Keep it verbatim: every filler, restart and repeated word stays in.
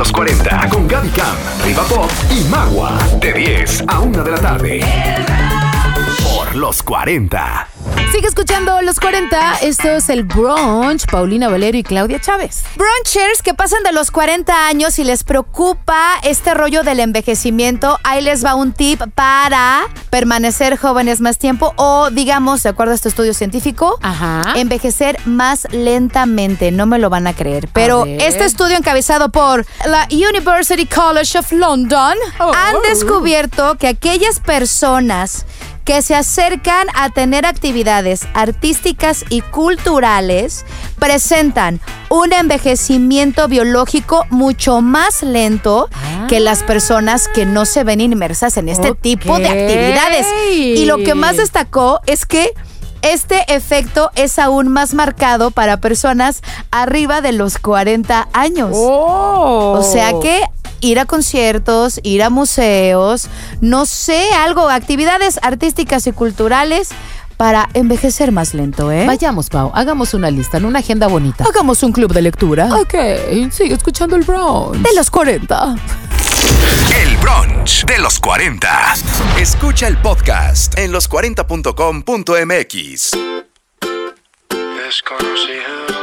los cuarenta con Gaby Cam, Riva Pop y Magua. De diez a una de la tarde. Por los cuarenta. Sigue escuchando Los cuarenta, esto es el Brunch, Paulina Valero y Claudia Chávez. Brunchers que pasan de los cuarenta años y les preocupa este rollo del envejecimiento, ahí les va un tip para permanecer jóvenes más tiempo o, digamos, de acuerdo a este estudio científico, Ajá. envejecer más lentamente. No me lo van a creer, pero A ver. este estudio encabezado por la University College of London Oh. han descubierto que aquellas personas que se acercan a tener actividades artísticas y culturales presentan un envejecimiento biológico mucho más lento Ah. que las personas que no se ven inmersas en este Ok. tipo de actividades. Y lo que más destacó es que este efecto es aún más marcado para personas arriba de los cuarenta años. Oh. O sea que ir a conciertos, ir a museos, no sé, algo, actividades artísticas y culturales para envejecer más lento, ¿eh? Vayamos, Pau, hagamos una lista, en una agenda bonita. Hagamos un club de lectura. Ok, sigue escuchando el Brunch. De los cuarenta. El Brunch de los cuarenta. Escucha el podcast en los cuarenta punto com punto m x. Desconocido.